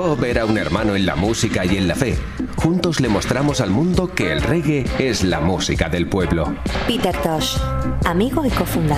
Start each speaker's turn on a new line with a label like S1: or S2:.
S1: Bob era un hermano en la música y en la fe. Juntos le mostramos al mundo que el reggae es la música del pueblo.
S2: Peter Tosh, amigo y cofundador.